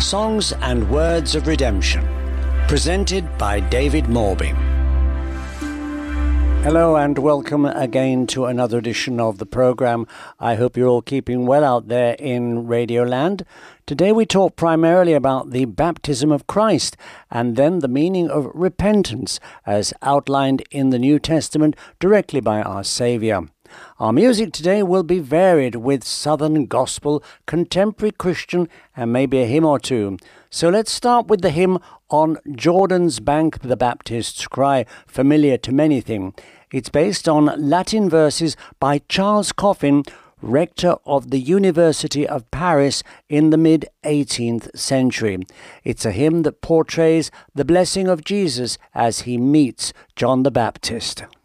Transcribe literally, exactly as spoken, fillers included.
Songs and Words of Redemption, presented by David Morby. Hello and welcome again to another edition of the program. I hope you're all keeping well out there in Radioland. Today we talk primarily about the baptism of Christ and then the meaning of repentance as outlined in the New Testament directly by our Saviour. Our music today will be varied with Southern Gospel, contemporary Christian and maybe a hymn or two. So let's start with the hymn On Jordan's Bank the Baptists Cry, familiar to many things. It's based on Latin verses by Charles Coffin, rector of the University of Paris in the mid-eighteenth century. It's a hymn that portrays the blessing of Jesus as he meets John the Baptist.